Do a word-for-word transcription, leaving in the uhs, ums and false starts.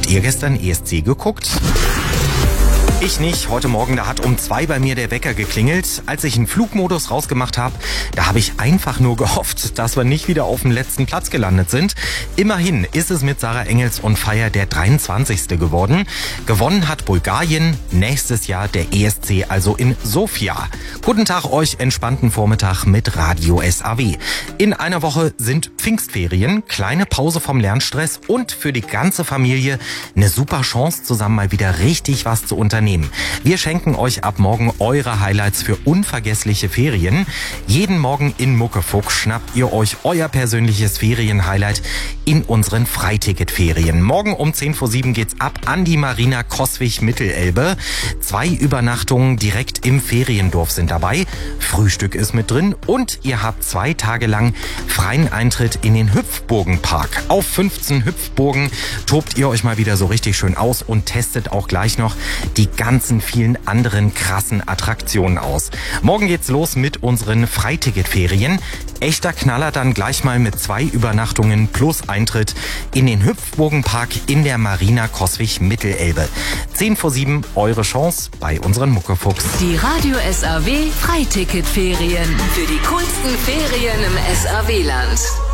ihr gestern E S C geguckt? Ich nicht. Heute Morgen, da hat um zwei bei mir der Wecker geklingelt. Als ich einen Flugmodus rausgemacht habe, da habe ich einfach nur gehofft, dass wir nicht wieder auf dem letzten Platz gelandet sind. Immerhin ist es mit Sarah Engels on Fire der dreiundzwanzigste geworden. Gewonnen hat Bulgarien, nächstes Jahr der E S C, also in Sofia. Guten Tag euch, entspannten Vormittag mit Radio S A W. In einer Woche sind Pfingstferien, kleine Pause vom Lernstress und für die ganze Familie eine super Chance, zusammen mal wieder richtig was zu unternehmen. Wir schenken euch ab morgen eure Highlights für unvergessliche Ferien. Jeden Morgen in Muckefuck schnappt ihr euch euer persönliches Ferien-Highlight in unseren Freiticket-Ferien. Morgen um zehn vor sieben geht's ab an die Marina Coswig-Mittelelbe. Zwei Übernachtungen direkt im Feriendorf sind dabei. Frühstück ist mit drin und ihr habt zwei Tage lang freien Eintritt in den Hüpfburgenpark. Auf fünfzehn Hüpfburgen tobt ihr euch mal wieder so richtig schön aus und testet auch gleich noch die ganzen vielen anderen krassen Attraktionen aus. Morgen geht's los mit unseren Freiticket-Ferien. Echter Knaller dann gleich mal mit zwei Übernachtungen plus Eintritt in den Hüpfburgenpark in der Marina Coswig-Mittelelbe. zehn vor sieben, eure Chance bei unseren Muckefuchs. Die Radio S A W Freiticket-Ferien. Für die coolsten Ferien im S A W-Land.